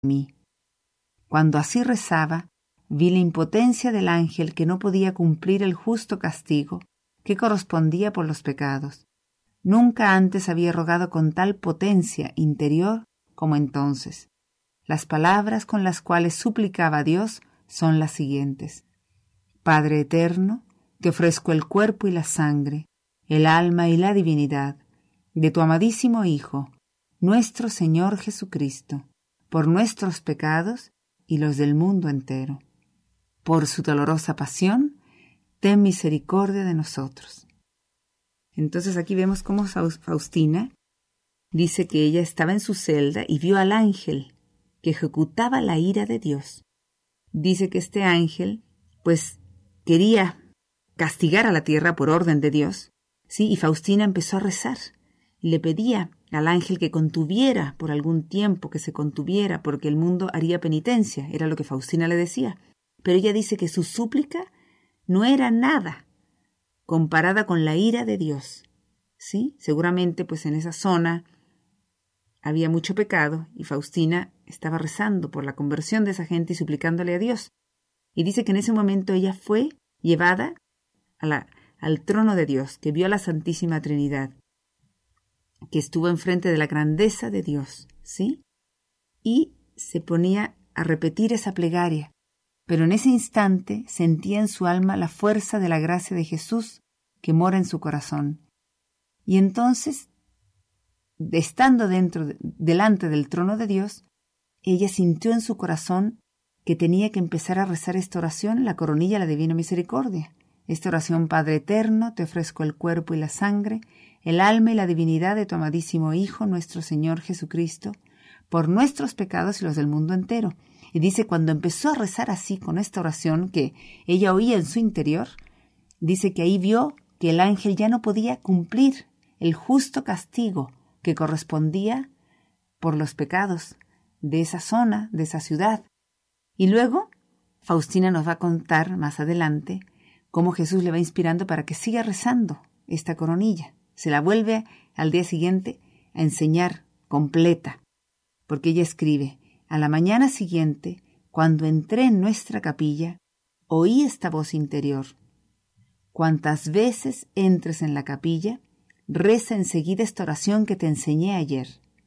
mí. Cuando así rezaba, vi la impotencia del ángel que no podía cumplir el justo castigo que correspondía por los pecados. Nunca antes había rogado con tal potencia interior como entonces. Las palabras con las cuales suplicaba a Dios son las siguientes: Padre eterno, te ofrezco el cuerpo y la sangre, el alma y la divinidad de tu amadísimo Hijo, nuestro Señor Jesucristo, por nuestros pecados y los del mundo entero. Por su dolorosa pasión, ten misericordia de nosotros. Entonces aquí vemos cómo Faustina dice que ella estaba en su celda y vio al ángel que ejecutaba la ira de Dios. Dice que este ángel, pues, quería castigar a la tierra por orden de Dios, ¿sí? Y Faustina empezó a rezar y le pedía al ángel que contuviera por algún tiempo, que se contuviera, porque el mundo haría penitencia, era lo que Faustina le decía. Pero ella dice que su súplica no era nada comparada con la ira de Dios, ¿sí? Seguramente, pues, en esa zona había mucho pecado y Faustina estaba rezando por la conversión de esa gente y suplicándole a Dios. Y dice que en ese momento ella fue llevada al trono de Dios, que vio a la Santísima Trinidad, que estuvo enfrente de la grandeza de Dios, ¿sí? Y se ponía a repetir esa plegaria. Pero en ese instante sentía en su alma la fuerza de la gracia de Jesús que mora en su corazón. Y entonces, estando delante del trono de Dios, ella sintió en su corazón que tenía que empezar a rezar esta oración, la coronilla de la Divina Misericordia. Esta oración: Padre eterno, te ofrezco el cuerpo y la sangre, el alma y la divinidad de tu amadísimo Hijo, nuestro Señor Jesucristo, por nuestros pecados y los del mundo entero. Y dice, cuando empezó a rezar así con esta oración que ella oía en su interior, dice que ahí vio que el ángel ya no podía cumplir el justo castigo que correspondía por los pecados de esa zona, de esa ciudad. Y luego Faustina nos va a contar más adelante cómo Jesús le va inspirando para que siga rezando esta coronilla. Se la vuelve al día siguiente a enseñar completa, porque ella escribe: a la mañana siguiente, cuando entré en nuestra capilla, oí esta voz interior: cuantas veces entres en la capilla, reza enseguida esta oración que te enseñé ayer.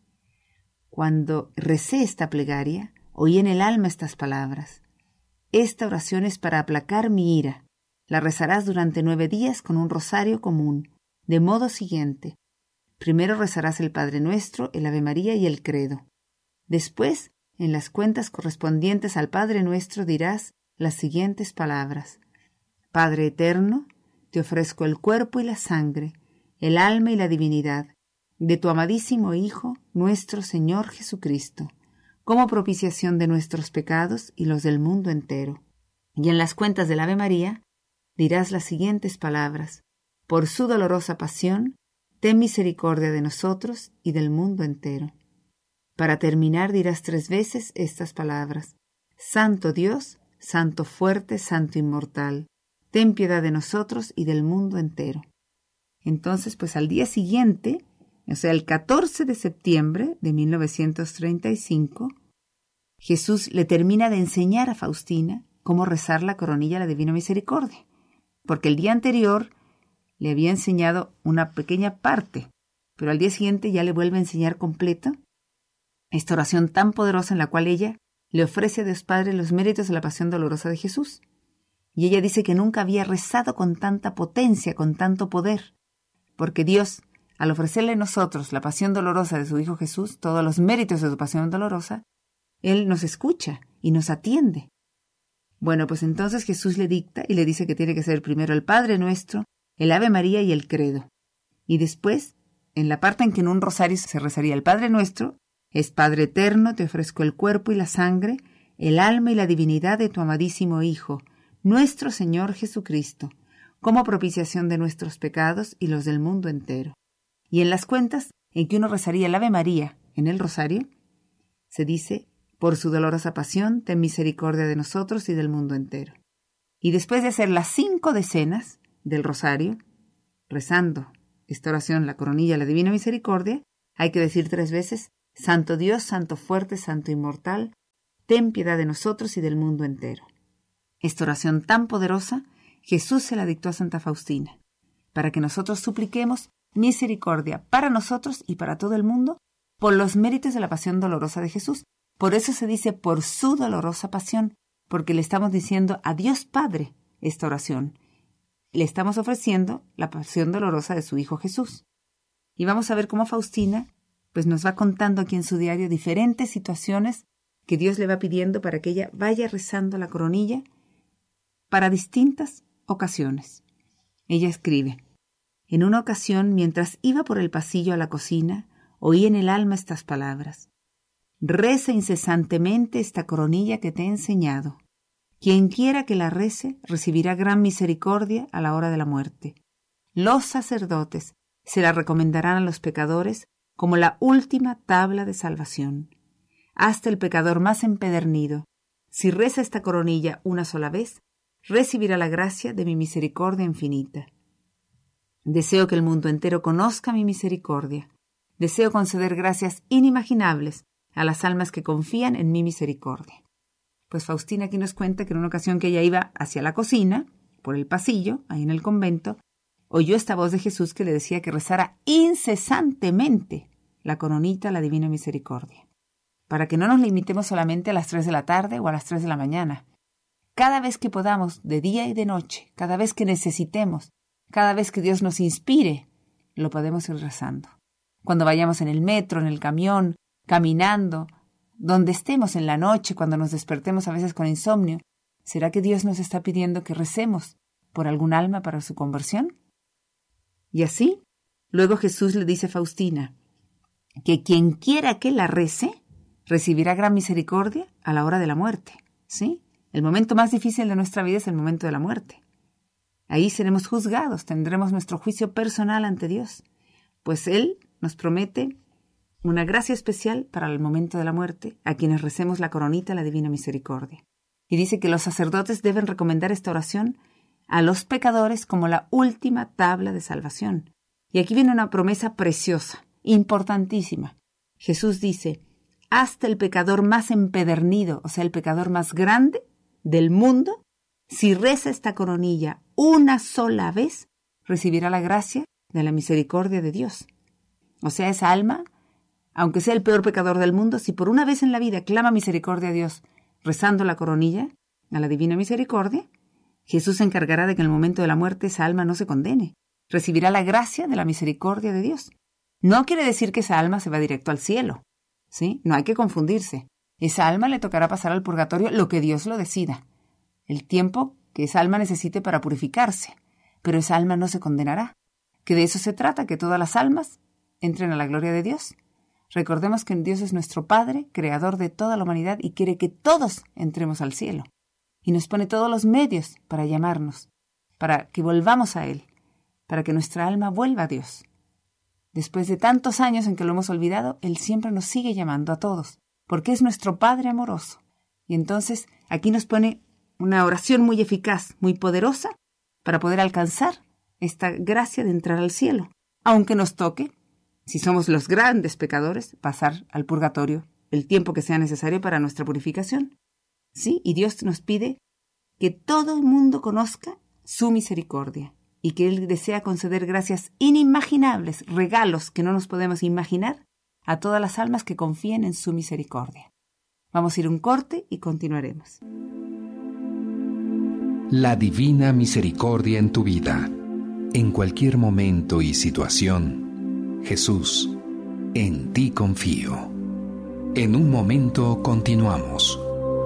Cuando recé esta plegaria, oí en el alma estas palabras: esta oración es para aplacar mi ira. La rezarás durante 9 días con un rosario común, de modo siguiente: primero rezarás el Padre Nuestro, el Ave María y el Credo. Después, en las cuentas correspondientes al Padre Nuestro, dirás las siguientes palabras: Padre eterno, te ofrezco el cuerpo y la sangre, el alma y la divinidad de tu amadísimo Hijo, nuestro Señor Jesucristo, como propiciación de nuestros pecados y los del mundo entero. Y en las cuentas del Ave María dirás las siguientes palabras: por su dolorosa pasión, ten misericordia de nosotros y del mundo entero. Para terminar dirás 3 veces estas palabras: Santo Dios, Santo fuerte, Santo inmortal, ten piedad de nosotros y del mundo entero. Entonces, pues al día siguiente, o sea, el 14 de septiembre de 1935, Jesús le termina de enseñar a Faustina cómo rezar la coronilla de la Divina Misericordia, porque el día anterior le había enseñado una pequeña parte, pero al día siguiente ya le vuelve a enseñar completa esta oración tan poderosa en la cual ella le ofrece a Dios Padre los méritos de la pasión dolorosa de Jesús. Y ella dice que nunca había rezado con tanta potencia, con tanto poder, porque Dios, al ofrecerle a nosotros la pasión dolorosa de su Hijo Jesús, todos los méritos de su pasión dolorosa, Él nos escucha y nos atiende. Bueno, pues entonces Jesús le dicta y le dice que tiene que ser primero el Padre Nuestro, el Ave María y el Credo. Y después, en la parte en que en un rosario se rezaría el Padre Nuestro, es: Padre eterno, te ofrezco el cuerpo y la sangre, el alma y la divinidad de tu amadísimo Hijo, nuestro Señor Jesucristo, como propiciación de nuestros pecados y los del mundo entero. Y en las cuentas en que uno rezaría el Ave María en el rosario, se dice: por su dolorosa pasión, ten misericordia de nosotros y del mundo entero. Y después de hacer las 5 decenas del rosario, rezando esta oración, la coronilla, la Divina Misericordia, hay que decir 3 veces: Santo Dios, Santo fuerte, Santo inmortal, ten piedad de nosotros y del mundo entero. Esta oración tan poderosa, Jesús se la dictó a Santa Faustina, para que nosotros supliquemos misericordia para nosotros y para todo el mundo por los méritos de la pasión dolorosa de Jesús. Por eso se dice por su dolorosa pasión, porque le estamos diciendo a Dios Padre esta oración. Le estamos ofreciendo la pasión dolorosa de su Hijo Jesús. Y vamos a ver cómo Faustina pues nos va contando aquí en su diario diferentes situaciones que Dios le va pidiendo para que ella vaya rezando la coronilla para distintas ocasiones. Ella escribe: en una ocasión, mientras iba por el pasillo a la cocina, oí en el alma estas palabras: reza incesantemente esta coronilla que te he enseñado. Quien quiera que la rece recibirá gran misericordia a la hora de la muerte. Los sacerdotes se la recomendarán a los pecadores como la última tabla de salvación. Hasta el pecador más empedernido, si reza esta coronilla una sola vez, recibirá la gracia de mi misericordia infinita. Deseo que el mundo entero conozca mi misericordia. Deseo conceder gracias inimaginables a las almas que confían en mi misericordia. Pues Faustina aquí nos cuenta que en una ocasión que ella iba hacia la cocina, por el pasillo, ahí en el convento, oyó esta voz de Jesús que le decía que rezara incesantemente la coronita a la Divina Misericordia, para que no nos limitemos solamente a las 3 de la tarde o a las 3 de la mañana. Cada vez que podamos, de día y de noche, cada vez que necesitemos, cada vez que Dios nos inspire, lo podemos ir rezando. Cuando vayamos en el metro, en el camión, caminando, donde estemos en la noche, cuando nos despertemos a veces con insomnio, ¿será que Dios nos está pidiendo que recemos por algún alma para su conversión? Y así, luego Jesús le dice a Faustina que quien quiera que la rece, recibirá gran misericordia a la hora de la muerte. ¿Sí? El momento más difícil de nuestra vida es el momento de la muerte. Ahí seremos juzgados, tendremos nuestro juicio personal ante Dios, pues Él nos promete una gracia especial para el momento de la muerte a quienes recemos la coronita a la Divina Misericordia. Y dice que los sacerdotes deben recomendar esta oración a los pecadores como la última tabla de salvación. Y aquí viene una promesa preciosa, importantísima. Jesús dice: hasta el pecador más empedernido, o sea, el pecador más grande del mundo, si reza esta coronilla una sola vez, recibirá la gracia de la misericordia de Dios. O sea, esa alma, aunque sea el peor pecador del mundo, si por una vez en la vida clama misericordia a Dios, rezando la coronilla a la Divina Misericordia, Jesús se encargará de que en el momento de la muerte esa alma no se condene. Recibirá la gracia de la misericordia de Dios. No quiere decir que esa alma se va directo al cielo, ¿sí? No hay que confundirse. Esa alma le tocará pasar al purgatorio lo que Dios lo decida, el tiempo que esa alma necesite para purificarse, pero esa alma no se condenará. Que de eso se trata, que todas las almas entren a la gloria de Dios. Recordemos que Dios es nuestro Padre, creador de toda la humanidad, y quiere que todos entremos al cielo. Y nos pone todos los medios para llamarnos, para que volvamos a Él, para que nuestra alma vuelva a Dios. Después de tantos años en que lo hemos olvidado, Él siempre nos sigue llamando a todos, porque es nuestro Padre amoroso. Y entonces aquí nos pone una oración muy eficaz, muy poderosa, para poder alcanzar esta gracia de entrar al cielo, aunque nos toque, si somos los grandes pecadores, pasar al purgatorio el tiempo que sea necesario para nuestra purificación. Sí, y Dios nos pide que todo el mundo conozca su misericordia y que Él desea conceder gracias inimaginables, regalos que no nos podemos imaginar a todas las almas que confíen en su misericordia. Vamos a ir un corte y continuaremos. La Divina Misericordia en tu vida. En cualquier momento y situación, Jesús, en ti confío. En un momento continuamos.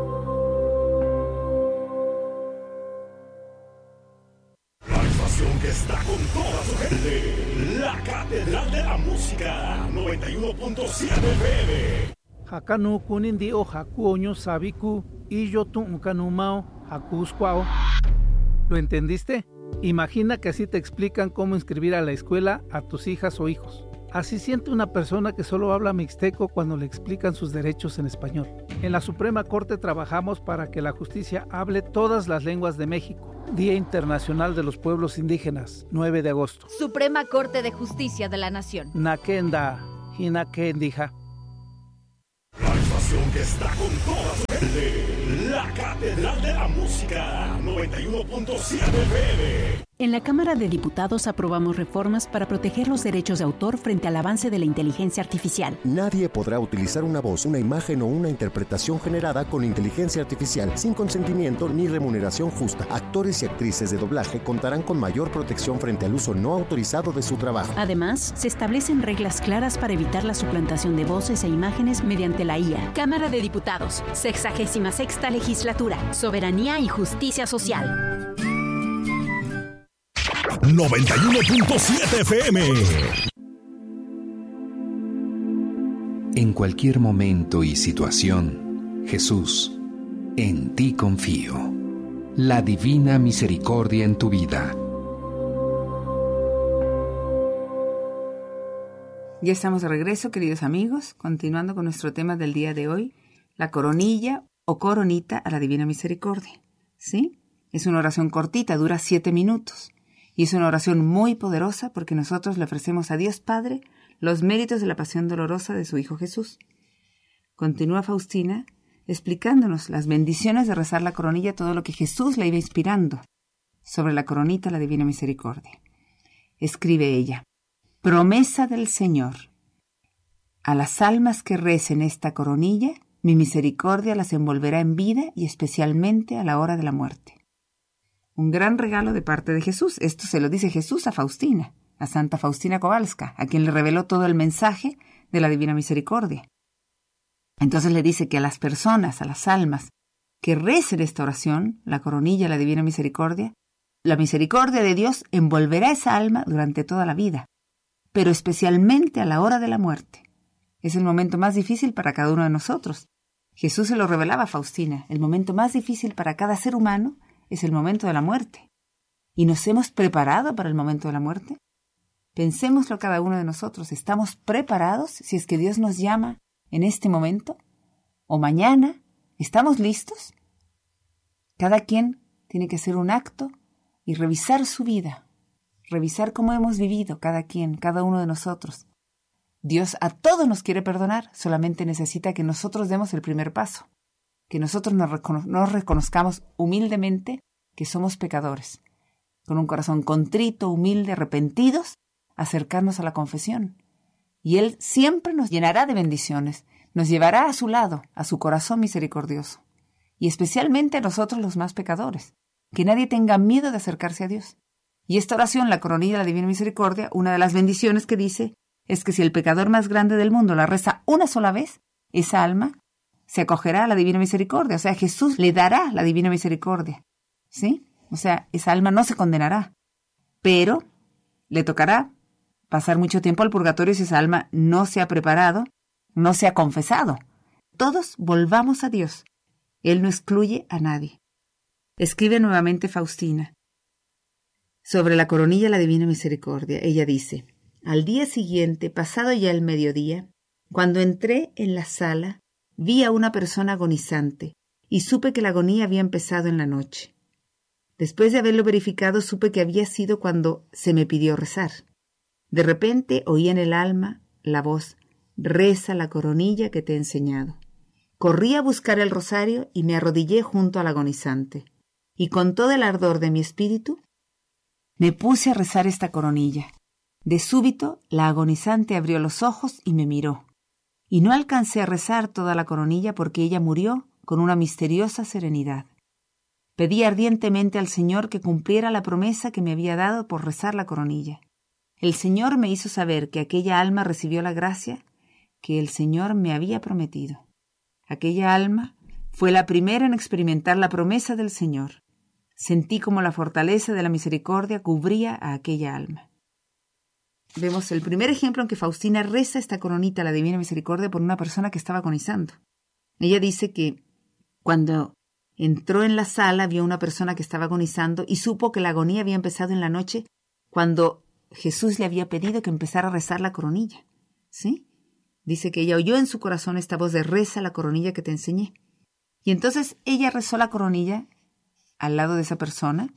La estación que está con toda su gente. La Catedral de la Música. 91.7 FM. Hakanu kunindi o hakuoño sabiku y yo tu unkanumao hakuscuao. ¿Lo entendiste? Imagina que así te explican cómo inscribir a la escuela a tus hijas o hijos. Así siente una persona que solo habla mixteco cuando le explican sus derechos en español. En la Suprema Corte trabajamos para que la justicia hable todas las lenguas de México. Día Internacional de los Pueblos Indígenas, 9 de agosto. Suprema Corte de Justicia de la Nación. Nakenda, Hinakendija. La estación que está con toda su gente. La Catedral de la Música, 91.7 FM. En la Cámara de Diputados aprobamos reformas para proteger los derechos de autor frente al avance de la inteligencia artificial. Nadie podrá utilizar una voz, una imagen o una interpretación generada con inteligencia artificial sin consentimiento ni remuneración justa. Actores y actrices de doblaje contarán con mayor protección frente al uso no autorizado de su trabajo. Además, se establecen reglas claras para evitar la suplantación de voces e imágenes mediante la IA. Cámara de Diputados, 66ª Legislatura, Soberanía y Justicia Social. 91.7 FM. En cualquier momento y situación, Jesús, en ti confío. La divina misericordia en tu vida. Ya estamos de regreso, queridos amigos, continuando con nuestro tema del día de hoy, la coronilla o coronita a la divina misericordia. ¿Sí? Es una oración cortita, dura 7 minutos. Y es una oración muy poderosa porque nosotros le ofrecemos a Dios Padre los méritos de la pasión dolorosa de su Hijo Jesús. Continúa Faustina explicándonos las bendiciones de rezar la coronilla, todo lo que Jesús le iba inspirando sobre la coronita, la divina misericordia. Escribe ella: promesa del Señor. A las almas que recen esta coronilla, mi misericordia las envolverá en vida y especialmente a la hora de la muerte. Un gran regalo de parte de Jesús. Esto se lo dice Jesús a Faustina, a Santa Faustina Kowalska, a quien le reveló todo el mensaje de la Divina Misericordia. Entonces le dice que a las personas, a las almas, que recen esta oración, la coronilla, la Divina Misericordia, la misericordia de Dios envolverá esa alma durante toda la vida, pero especialmente a la hora de la muerte. Es el momento más difícil para cada uno de nosotros. Jesús se lo revelaba a Faustina. El momento más difícil para cada ser humano es el momento de la muerte. ¿Y nos hemos preparado para el momento de la muerte? Pensémoslo cada uno de nosotros. ¿Estamos preparados si es que Dios nos llama en este momento? ¿O mañana? ¿Estamos listos? Cada quien tiene que hacer un acto y revisar su vida. Revisar cómo hemos vivido cada quien, cada uno de nosotros. Dios a todos nos quiere perdonar, solamente necesita que nosotros demos el primer paso. Que nosotros nos reconozcamos humildemente que somos pecadores, con un corazón contrito, humilde, arrepentidos, acercarnos a la confesión. Y Él siempre nos llenará de bendiciones, nos llevará a su lado, a su corazón misericordioso. Y especialmente a nosotros los más pecadores, que nadie tenga miedo de acercarse a Dios. Y esta oración, la coronilla de la Divina Misericordia, una de las bendiciones que dice es que si el pecador más grande del mundo la reza una sola vez, esa alma se acogerá a la Divina Misericordia. O sea, Jesús le dará la Divina Misericordia. ¿Sí? O sea, esa alma no se condenará. Pero le tocará pasar mucho tiempo al purgatorio si esa alma no se ha preparado, no se ha confesado. Todos volvamos a Dios. Él no excluye a nadie. Escribe nuevamente Faustina. Sobre la coronilla de la Divina Misericordia, ella dice: al día siguiente, pasado ya el mediodía, cuando entré en la sala, vi a una persona agonizante y supe que la agonía había empezado en la noche. Después de haberlo verificado, supe que había sido cuando se me pidió rezar. De repente oí en el alma la voz: reza la coronilla que te he enseñado. Corrí a buscar el rosario y me arrodillé junto al agonizante. Y con todo el ardor de mi espíritu, me puse a rezar esta coronilla. De súbito, la agonizante abrió los ojos y me miró. Y no alcancé a rezar toda la coronilla porque ella murió con una misteriosa serenidad. Pedí ardientemente al Señor que cumpliera la promesa que me había dado por rezar la coronilla. El Señor me hizo saber que aquella alma recibió la gracia que el Señor me había prometido. Aquella alma fue la primera en experimentar la promesa del Señor. Sentí como la fortaleza de la misericordia cubría a aquella alma. Vemos el primer ejemplo en que Faustina reza esta coronita, la Divina Misericordia, por una persona que estaba agonizando. Ella dice que cuando entró en la sala vio una persona que estaba agonizando y supo que la agonía había empezado en la noche cuando Jesús le había pedido que empezara a rezar la coronilla. ¿Sí? Dice que ella oyó en su corazón esta voz de reza la coronilla que te enseñé. Y entonces ella rezó la coronilla al lado de esa persona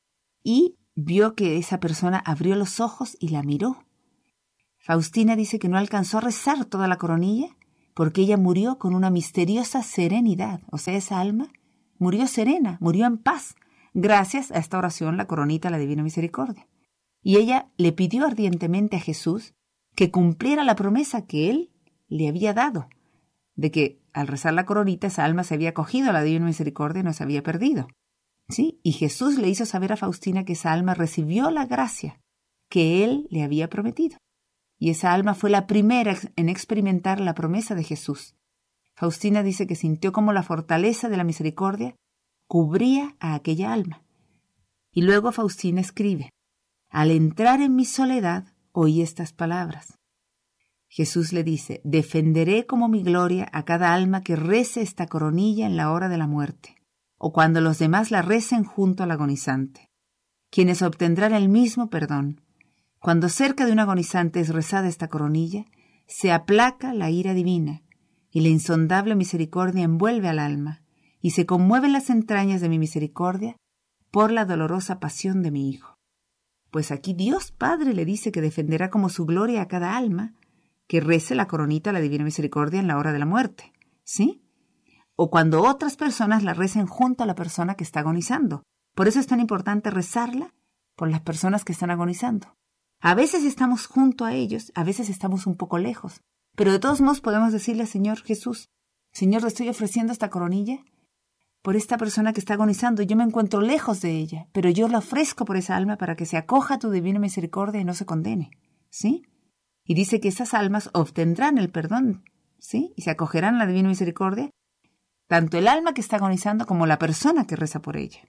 y vio que esa persona abrió los ojos y la miró. Faustina dice que no alcanzó a rezar toda la coronilla porque ella murió con una misteriosa serenidad. O sea, esa alma murió serena, murió en paz, gracias a esta oración, la coronita de la Divina Misericordia. Y ella le pidió ardientemente a Jesús que cumpliera la promesa que él le había dado, de que al rezar la coronita esa alma se había acogido a la Divina Misericordia y no se había perdido. ¿Sí? Y Jesús le hizo saber a Faustina que esa alma recibió la gracia que él le había prometido. Y esa alma fue la primera en experimentar la promesa de Jesús. Faustina dice que sintió como la fortaleza de la misericordia cubría a aquella alma. Y luego Faustina escribe: al entrar en mi soledad, oí estas palabras. Jesús le dice: defenderé como mi gloria a cada alma que rece esta coronilla en la hora de la muerte, o cuando los demás la recen junto al agonizante, quienes obtendrán el mismo perdón. Cuando cerca de un agonizante es rezada esta coronilla, se aplaca la ira divina, y la insondable misericordia envuelve al alma, y se conmueven las entrañas de mi misericordia por la dolorosa pasión de mi Hijo. Pues aquí Dios Padre le dice que defenderá como su gloria a cada alma que rece la coronita a la Divina Misericordia en la hora de la muerte, ¿sí? O cuando otras personas la recen junto a la persona que está agonizando. Por eso es tan importante rezarla por las personas que están agonizando. A veces estamos junto a ellos, a veces estamos un poco lejos, pero de todos modos podemos decirle al Señor Jesús: Señor, le estoy ofreciendo esta coronilla por esta persona que está agonizando. Yo me encuentro lejos de ella, pero yo la ofrezco por esa alma para que se acoja a tu divina misericordia y no se condene, ¿sí? Y dice que esas almas obtendrán el perdón, ¿sí? Y se acogerán a la divina misericordia, tanto el alma que está agonizando como la persona que reza por ella.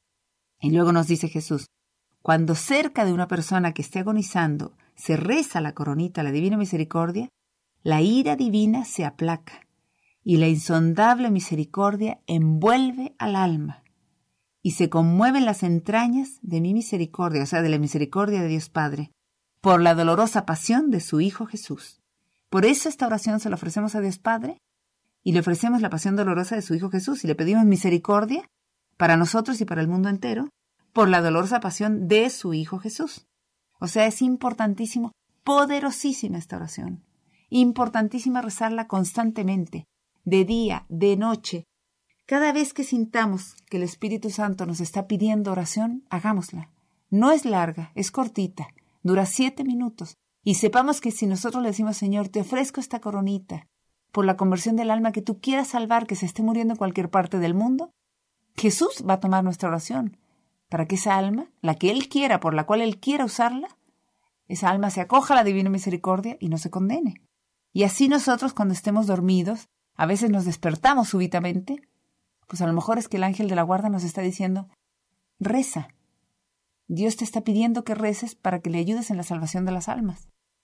Y luego nos dice Jesús: cuando cerca de una persona que esté agonizando se reza la coronita a la Divina Misericordia, la ira divina se aplaca y la insondable misericordia envuelve al alma y se conmueven las entrañas de mi misericordia, o sea, de la misericordia de Dios Padre, por la dolorosa pasión de su Hijo Jesús. Por eso esta oración se la ofrecemos a Dios Padre y le ofrecemos la pasión dolorosa de su Hijo Jesús y le pedimos misericordia para nosotros y para el mundo entero, por la dolorosa pasión de su Hijo Jesús. O sea, es importantísimo, poderosísima esta oración. Importantísima rezarla constantemente, de día, de noche. Cada vez que sintamos que el Espíritu Santo nos está pidiendo oración, hagámosla. No es larga, es cortita, dura 7 minutos. Y sepamos que si nosotros le decimos: Señor, te ofrezco esta coronita por la conversión del alma que tú quieras salvar, que se esté muriendo en cualquier parte del mundo, Jesús va a tomar nuestra oración, para que esa alma, la que Él quiera, por la cual Él quiera usarla, esa alma se acoja a la Divina Misericordia y no se condene. Y así nosotros, cuando estemos dormidos, a veces nos despertamos súbitamente, pues a lo mejor es que el ángel de la guarda nos está diciendo: reza. Dios te está pidiendo que reces para que le ayudes en la salvación de las almas.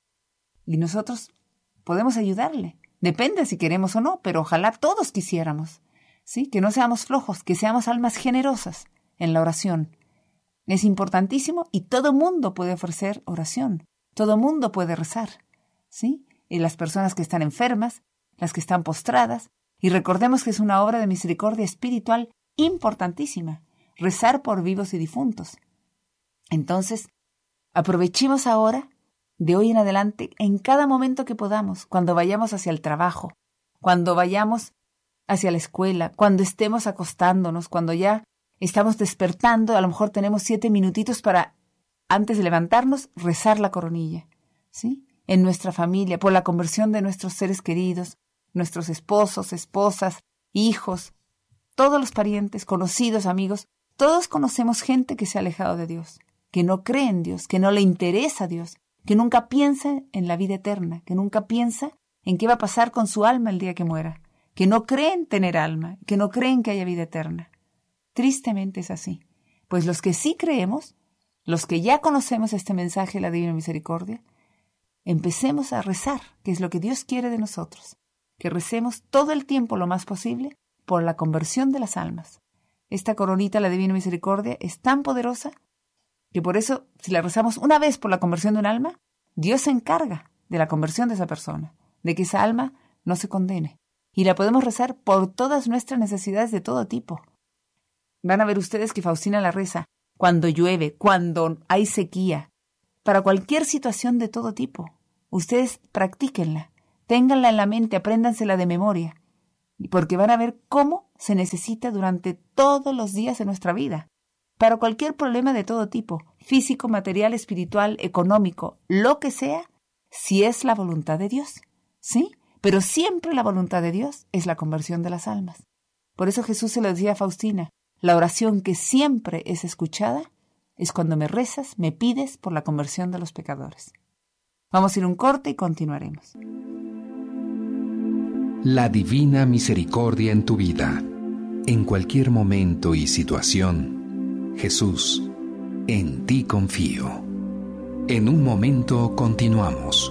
Y nosotros podemos ayudarle. Depende si queremos o no, pero ojalá todos quisiéramos, ¿sí? Que no seamos flojos, que seamos almas generosas en la oración. Es importantísimo y todo mundo puede ofrecer oración. Todo mundo puede rezar, ¿sí? Y las personas que están enfermas, las que están postradas. Y recordemos que es una obra de misericordia espiritual importantísima, rezar por vivos y difuntos. Entonces, aprovechemos ahora, de hoy en adelante, en cada momento que podamos, cuando vayamos hacia el trabajo, cuando vayamos hacia la escuela, cuando estemos acostándonos, cuando ya estamos despertando, a lo mejor tenemos 7 minutitos para, antes de levantarnos, rezar la coronilla, ¿sí? En nuestra familia, por la conversión de nuestros seres queridos, nuestros esposos, esposas, hijos, todos los parientes, conocidos, amigos. Todos conocemos gente que se ha alejado de Dios, que no cree en Dios, que no le interesa a Dios, que nunca piensa en la vida eterna, que nunca piensa en qué va a pasar con su alma el día que muera, que no cree en tener alma, que no creen que haya vida eterna. Tristemente es así. Pues los que sí creemos, los que ya conocemos este mensaje de la Divina Misericordia, empecemos a rezar, que es lo que Dios quiere de nosotros, que recemos todo el tiempo lo más posible por la conversión de las almas. Esta coronita, la Divina Misericordia, es tan poderosa que por eso, si la rezamos una vez por la conversión de un alma, Dios se encarga de la conversión de esa persona, de que esa alma no se condene. Y la podemos rezar por todas nuestras necesidades de todo tipo. Van a ver ustedes que Faustina la reza cuando llueve, cuando hay sequía, para cualquier situación de todo tipo. Ustedes practíquenla, Ténganla en la mente, apréndansela de memoria, porque van a ver cómo se necesita durante todos los días de nuestra vida, para cualquier problema de todo tipo, físico, material, espiritual, económico, lo que sea, si es la voluntad de Dios, ¿sí? Pero siempre la voluntad de Dios es la conversión de las almas. Por eso Jesús se lo decía a Faustina, la oración que siempre es escuchada es cuando me rezas, me pides por la conversión de los pecadores. Vamos a ir a un corte y continuaremos. La divina misericordia en tu vida, en cualquier momento y situación. Jesús, en ti confío. En un momento continuamos.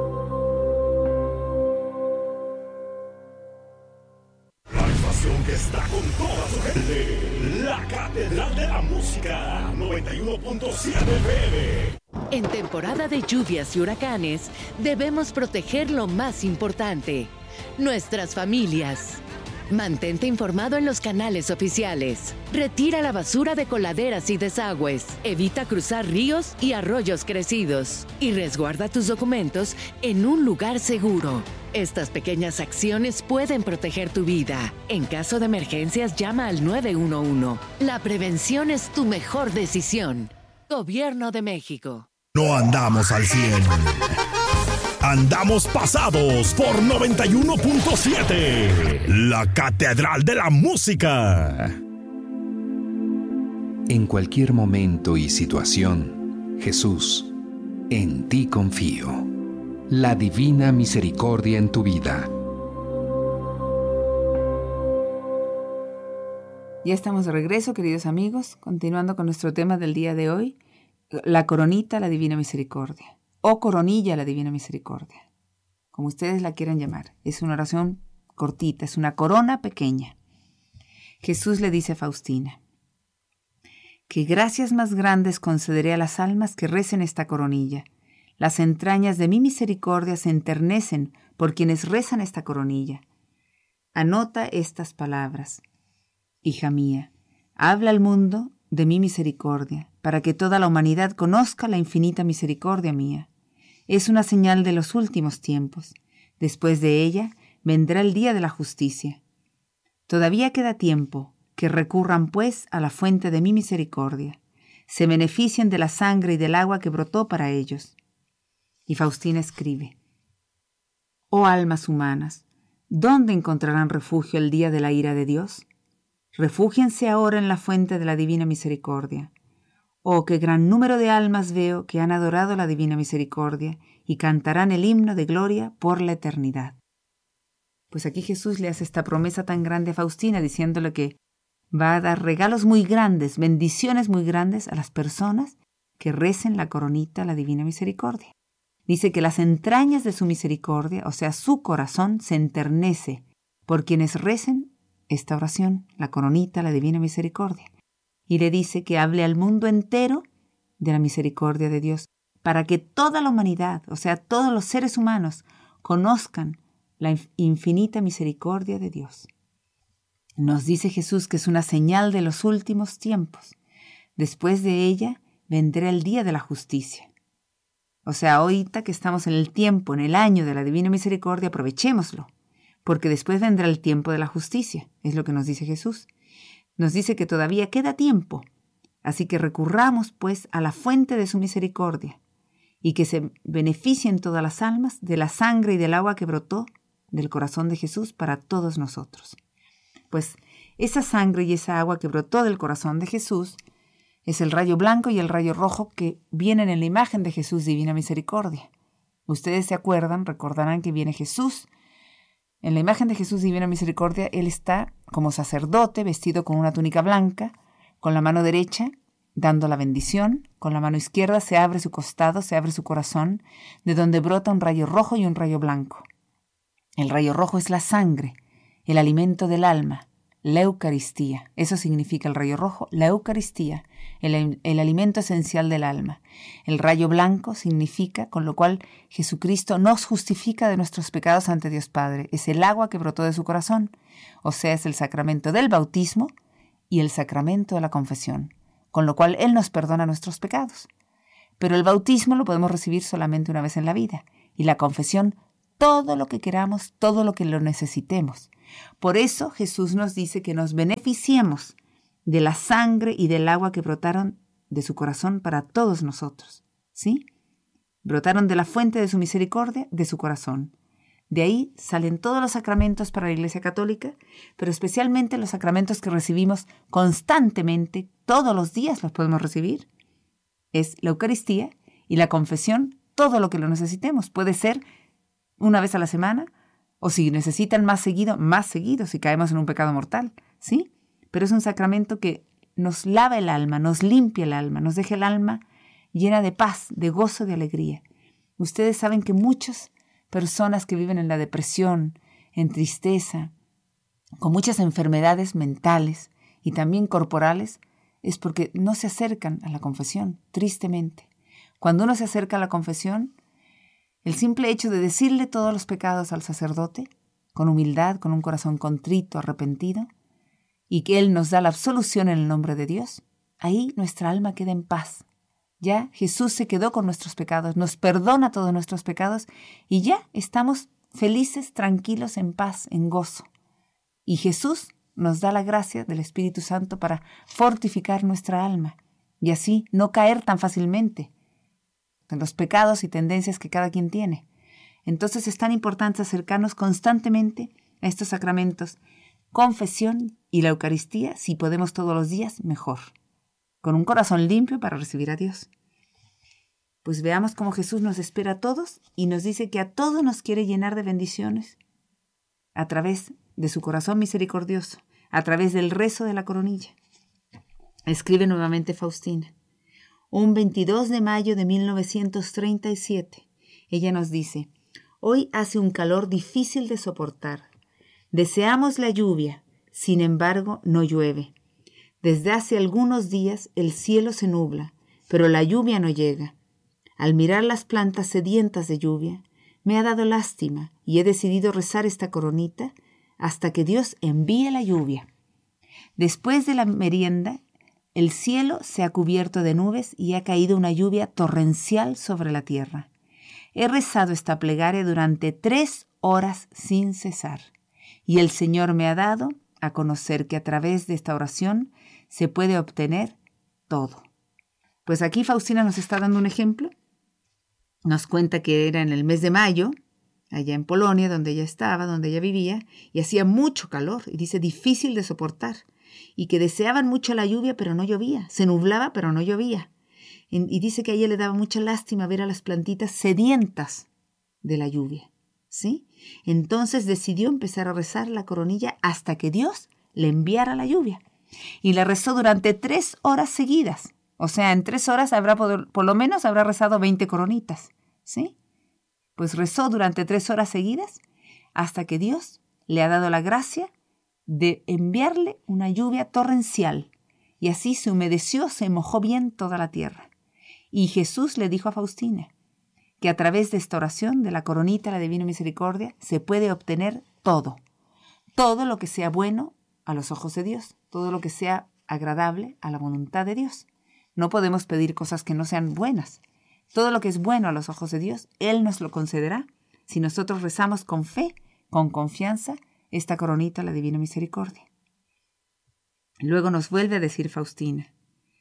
La estación que está con toda su gente. La Catedral de la Música. 91.7 FM. En temporada de lluvias y huracanes, debemos proteger lo más importante: nuestras familias. Mantente informado en los canales oficiales. Retira la basura de coladeras y desagües. Evita cruzar ríos y arroyos crecidos. Y resguarda tus documentos en un lugar seguro. Estas pequeñas acciones pueden proteger tu vida. En caso de emergencias, llama al 911. La prevención es tu mejor decisión. Gobierno de México. No andamos al 100. Andamos pasados por 91.7. La Catedral de la Música. En cualquier momento y situación, Jesús, en ti confío. La divina misericordia en tu vida. Ya estamos de regreso, queridos amigos, continuando con nuestro tema del día de hoy, la coronita, la divina misericordia, o coronilla, la divina misericordia, como ustedes la quieran llamar. Es una oración cortita, es una corona pequeña. Jesús le dice a Faustina: «Qué gracias más grandes concederé a las almas que recen esta coronilla. Las entrañas de mi misericordia se enternecen por quienes rezan esta coronilla. Anota estas palabras. Hija mía, habla al mundo de mi misericordia, para que toda la humanidad conozca la infinita misericordia mía. Es una señal de los últimos tiempos. Después de ella vendrá el día de la justicia. Todavía queda tiempo, que recurran pues a la fuente de mi misericordia. Se beneficien de la sangre y del agua que brotó para ellos». Y Faustina escribe: «Oh almas humanas, ¿dónde encontrarán refugio el día de la ira de Dios? Refúgiense ahora en la fuente de la divina misericordia. Oh, qué gran número de almas veo que han adorado la divina misericordia y cantarán el himno de gloria por la eternidad». Pues aquí Jesús le hace esta promesa tan grande a Faustina, diciéndole que va a dar regalos muy grandes, bendiciones muy grandes a las personas que recen la coronita, la divina misericordia. Dice que las entrañas de su misericordia, o sea, su corazón, se enternece por quienes recen esta oración, la coronita, la divina misericordia. Y le dice que hable al mundo entero de la misericordia de Dios, para que toda la humanidad, o sea, todos los seres humanos, conozcan la infinita misericordia de Dios. Nos dice Jesús que es una señal de los últimos tiempos. Después de ella vendrá el día de la justicia. O sea, ahorita que estamos en el tiempo, en el año de la divina misericordia, aprovechémoslo, porque después vendrá el tiempo de la justicia, es lo que nos dice Jesús. Nos dice que todavía queda tiempo, así que recurramos pues a la fuente de su misericordia y que se beneficien todas las almas de la sangre y del agua que brotó del corazón de Jesús para todos nosotros. Pues esa sangre y esa agua que brotó del corazón de Jesús es el rayo blanco y el rayo rojo que vienen en la imagen de Jesús Divina Misericordia. Ustedes se acuerdan, recordarán que viene Jesús. En la imagen de Jesús Divina Misericordia, Él está como sacerdote, vestido con una túnica blanca, con la mano derecha dando la bendición, con la mano izquierda se abre su costado, se abre su corazón, de donde brota un rayo rojo y un rayo blanco. El rayo rojo es la sangre, el alimento del alma, la Eucaristía. Eso significa el rayo rojo, la Eucaristía, el alimento esencial del alma. El rayo blanco significa, con lo cual Jesucristo nos justifica de nuestros pecados ante Dios Padre. Es el agua que brotó de su corazón, o sea, es el sacramento del bautismo y el sacramento de la confesión, con lo cual Él nos perdona nuestros pecados. Pero el bautismo lo podemos recibir solamente una vez en la vida, y la confesión todo lo que queramos, todo lo que lo necesitemos. Por eso Jesús nos dice que nos beneficiemos de la sangre y del agua que brotaron de su corazón para todos nosotros, ¿sí? Brotaron de la fuente de su misericordia, de su corazón. De ahí salen todos los sacramentos para la Iglesia Católica, pero especialmente los sacramentos que recibimos constantemente, todos los días los podemos recibir. Es la Eucaristía y la confesión, todo lo que lo necesitemos. Puede ser una vez a la semana, o si necesitan más seguido, si caemos en un pecado mortal, ¿sí? Pero es un sacramento que nos lava el alma, nos limpia el alma, nos deja el alma llena de paz, de gozo, de alegría. Ustedes saben que muchas personas que viven en la depresión, en tristeza, con muchas enfermedades mentales y también corporales, es porque no se acercan a la confesión, tristemente. Cuando uno se acerca a la confesión, el simple hecho de decirle todos los pecados al sacerdote, con humildad, con un corazón contrito, arrepentido, y que Él nos da la absolución en el nombre de Dios, ahí nuestra alma queda en paz. Ya Jesús se quedó con nuestros pecados, nos perdona todos nuestros pecados y ya estamos felices, tranquilos, en paz, en gozo. Y Jesús nos da la gracia del Espíritu Santo para fortificar nuestra alma y así no caer tan fácilmente en los pecados y tendencias que cada quien tiene. Entonces es tan importante acercarnos constantemente a estos sacramentos, confesión y la Eucaristía, si podemos todos los días, mejor, con un corazón limpio para recibir a Dios. Pues veamos cómo Jesús nos espera a todos y nos dice que a todos nos quiere llenar de bendiciones a través de su corazón misericordioso, a través del rezo de la coronilla. Escribe nuevamente Faustina. Un 22 de mayo de 1937, ella nos dice: hoy hace un calor difícil de soportar. Deseamos la lluvia, sin embargo no llueve. Desde hace algunos días el cielo se nubla, pero la lluvia no llega. Al mirar las plantas sedientas de lluvia, me ha dado lástima y he decidido rezar esta coronita hasta que Dios envíe la lluvia. Después de la merienda, el cielo se ha cubierto de nubes y ha caído una lluvia torrencial sobre la tierra. He rezado esta plegaria durante 3 horas sin cesar, y el Señor me ha dado a conocer que a través de esta oración se puede obtener todo. Pues aquí Faustina nos está dando un ejemplo. Nos cuenta que era en el mes de mayo, allá en Polonia, donde ella estaba, donde ella vivía, y hacía mucho calor, y dice difícil de soportar, y que deseaban mucho la lluvia, pero no llovía, se nublaba, pero no llovía. Y dice que a ella le daba mucha lástima ver a las plantitas sedientas de la lluvia, ¿sí? Entonces decidió empezar a rezar la coronilla hasta que Dios le enviara la lluvia. Y la rezó durante 3 horas seguidas. O sea, en 3 horas por lo menos habrá rezado 20 coronitas, ¿sí? Pues rezó durante 3 horas seguidas hasta que Dios le ha dado la gracia de enviarle una lluvia torrencial. Y así se humedeció, se mojó bien toda la tierra. Y Jesús le dijo a Faustina que a través de esta oración de la coronita, la Divina Misericordia, se puede obtener todo. Todo lo que sea bueno a los ojos de Dios, todo lo que sea agradable a la voluntad de Dios. No podemos pedir cosas que no sean buenas. Todo lo que es bueno a los ojos de Dios, Él nos lo concederá si nosotros rezamos con fe, con confianza, esta coronita, la Divina Misericordia. Luego nos vuelve a decir Faustina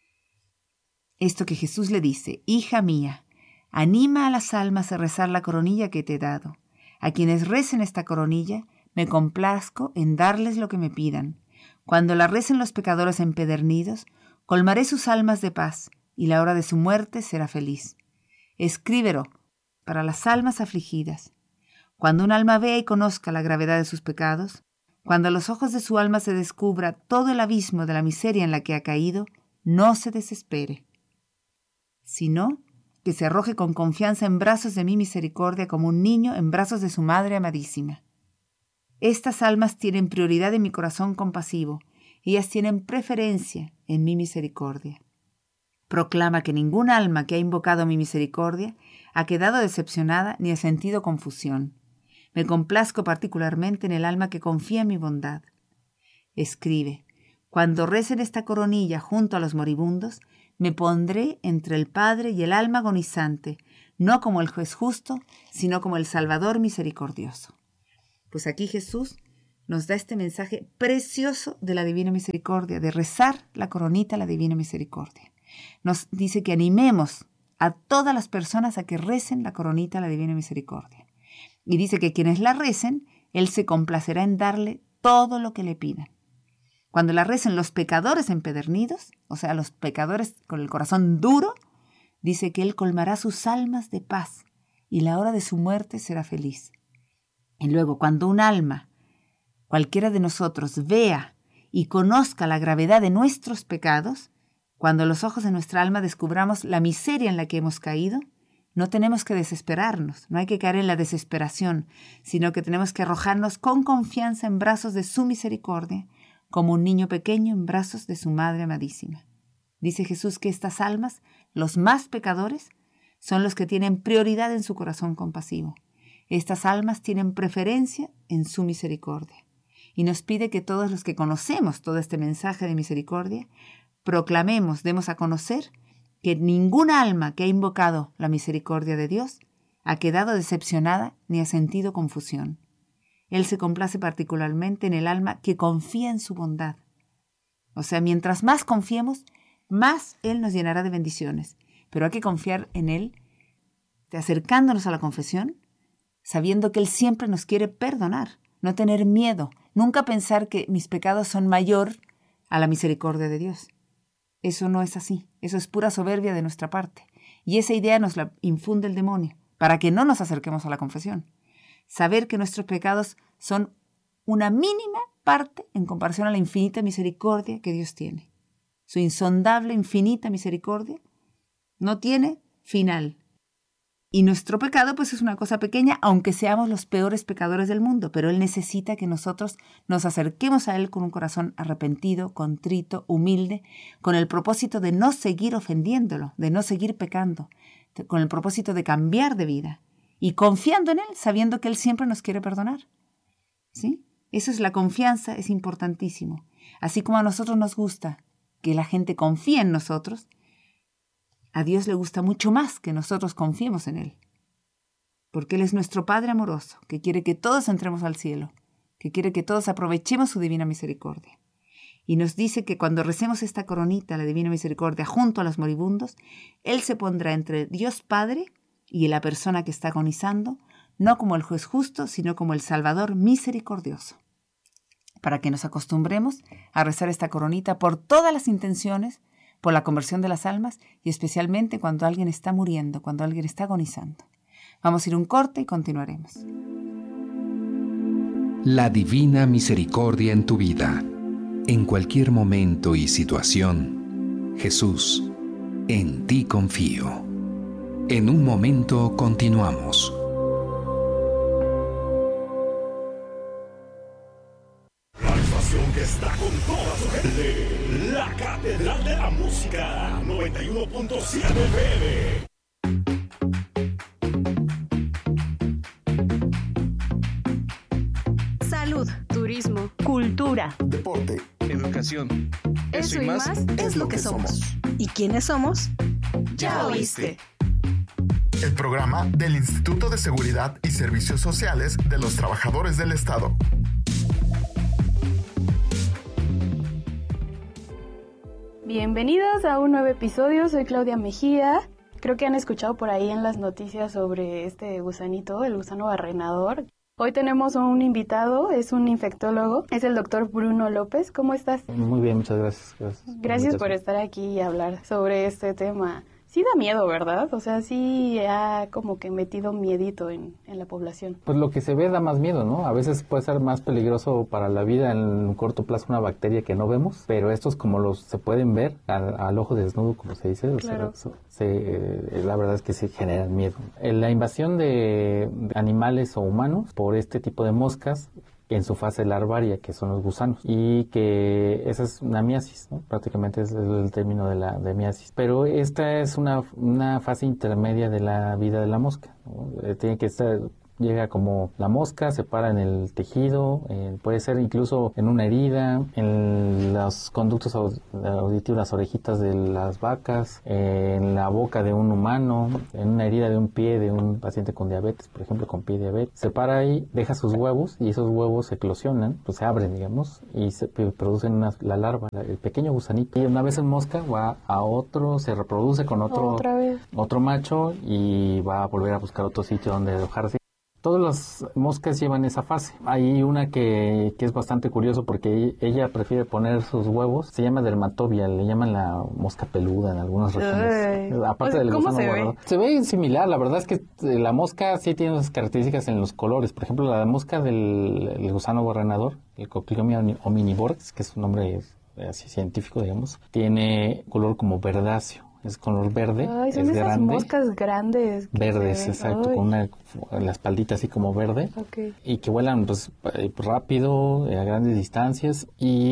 esto que Jesús le dice: hija mía, anima a las almas a rezar la coronilla que te he dado. A quienes recen esta coronilla, me complazco en darles lo que me pidan. Cuando la recen los pecadores empedernidos, colmaré sus almas de paz, y la hora de su muerte será feliz. Escríbelo para las almas afligidas. Cuando un alma vea y conozca la gravedad de sus pecados, cuando a los ojos de su alma se descubra todo el abismo de la miseria en la que ha caído, no se desespere, sino que se arroje con confianza en brazos de mi misericordia como un niño en brazos de su madre amadísima. Estas almas tienen prioridad en mi corazón compasivo, ellas tienen preferencia en mi misericordia. Proclama que ningún alma que ha invocado mi misericordia ha quedado decepcionada ni ha sentido confusión. Me complazco particularmente en el alma que confía en mi bondad. Escribe: cuando recen esta coronilla junto a los moribundos, me pondré entre el Padre y el alma agonizante, no como el juez justo, sino como el Salvador misericordioso. Pues aquí Jesús nos da este mensaje precioso de la Divina Misericordia, de rezar la coronita a la Divina Misericordia. Nos dice que animemos a todas las personas a que recen la coronita a la Divina Misericordia. Y dice que quienes la recen, Él se complacerá en darle todo lo que le pidan. Cuando la recen los pecadores empedernidos, o sea, los pecadores con el corazón duro, dice que Él colmará sus almas de paz y la hora de su muerte será feliz. Y luego, cuando un alma, cualquiera de nosotros, vea y conozca la gravedad de nuestros pecados, cuando los ojos de nuestra alma descubramos la miseria en la que hemos caído, no tenemos que desesperarnos, no hay que caer en la desesperación, sino que tenemos que arrojarnos con confianza en brazos de su misericordia, como un niño pequeño en brazos de su madre amadísima. Dice Jesús que estas almas, los más pecadores, son los que tienen prioridad en su corazón compasivo. Estas almas tienen preferencia en su misericordia. Y nos pide que todos los que conocemos todo este mensaje de misericordia, proclamemos, demos a conocer que ninguna alma que ha invocado la misericordia de Dios ha quedado decepcionada ni ha sentido confusión. Él se complace particularmente en el alma que confía en su bondad. O sea, mientras más confiemos, más Él nos llenará de bendiciones. Pero hay que confiar en Él, acercándonos a la confesión, sabiendo que Él siempre nos quiere perdonar, no tener miedo, nunca pensar que mis pecados son mayor a la misericordia de Dios. Eso no es así, eso es pura soberbia de nuestra parte. Y esa idea nos la infunde el demonio, para que no nos acerquemos a la confesión. Saber que nuestros pecados son una mínima parte en comparación a la infinita misericordia que Dios tiene. Su insondable, infinita misericordia no tiene final. Y nuestro pecado pues es una cosa pequeña, aunque seamos los peores pecadores del mundo, pero Él necesita que nosotros nos acerquemos a Él con un corazón arrepentido, contrito, humilde, con el propósito de no seguir ofendiéndolo, de no seguir pecando, con el propósito de cambiar de vida y confiando en Él, sabiendo que Él siempre nos quiere perdonar. ¿Sí? Eso es la confianza, es importantísimo. Así como a nosotros nos gusta que la gente confíe en nosotros, a Dios le gusta mucho más que nosotros confiemos en Él. Porque Él es nuestro Padre amoroso, que quiere que todos entremos al cielo, que quiere que todos aprovechemos su divina misericordia. Y nos dice que cuando recemos esta coronita, la divina misericordia, junto a los moribundos, Él se pondrá entre Dios Padre y la persona que está agonizando, no como el juez justo, sino como el Salvador misericordioso. Para que nos acostumbremos a rezar esta coronita por todas las intenciones, por la conversión de las almas y especialmente cuando alguien está muriendo, cuando alguien está agonizando. Vamos a ir un corte y continuaremos. La Divina Misericordia en tu vida. En cualquier momento y situación, Jesús, en ti confío. En un momento continuamos. La estación que está con toda su gente. La Catedral de la Música. 91.7 FM. Salud, turismo, cultura, deporte, educación. Eso y más es lo que somos. ¿Y quiénes somos? Ya oíste. El programa del Instituto de Seguridad y Servicios Sociales de los Trabajadores del Estado. Bienvenidos a un nuevo episodio, soy Claudia Mejía. Creo que han escuchado por ahí en las noticias sobre este gusanito, el gusano barrenador. Hoy tenemos un invitado, es un infectólogo, es el doctor Bruno López. ¿Cómo estás? Muy bien, muchas gracias. Gracias por estar aquí y hablar sobre este tema. Sí da miedo, ¿verdad? O sea, sí ha como que metido miedito en la población. Pues lo que se ve da más miedo, ¿no? A veces puede ser más peligroso para la vida en un corto plazo una bacteria que no vemos, pero estos como los se pueden ver al ojo desnudo, como se dice, claro. O sea, la verdad es que sí generan miedo. La invasión de animales o humanos por este tipo de moscas en su fase larvaria, que son los gusanos, y que esa es una miasis, ¿no? Prácticamente es el término de miasis. Pero esta es una fase intermedia de la vida de la mosca, ¿no? Tiene que estar Llega como la mosca, se para en el tejido, puede ser incluso en una herida, en los conductos auditivos, las orejitas de las vacas, en la boca de un humano, en una herida de un pie de un paciente con diabetes, por ejemplo, con pie diabetes. Se para ahí, deja sus huevos y esos huevos eclosionan, pues se abren, digamos, y se producen la larva, el pequeño gusanito. Y una vez en mosca va a otro, se reproduce con otro macho y va a volver a buscar otro sitio donde alojarse. Todas las moscas llevan esa fase. Hay una que es bastante curioso porque ella prefiere poner sus huevos. Se llama dermatobia, le llaman la mosca peluda en algunas regiones. Aparte del gusano barrenador. Se ve similar, la verdad es que la mosca sí tiene unas características en los colores. Por ejemplo, la mosca del gusano barrenador, el Cocliomia omnivorax, que es un nombre así científico, digamos, tiene color como verdáceo. Es color verde, Ay, son es esas grande. moscas grandes. Verdes, exacto, con la espaldita así como verde. Okay. Y que vuelan pues rápido, a grandes distancias.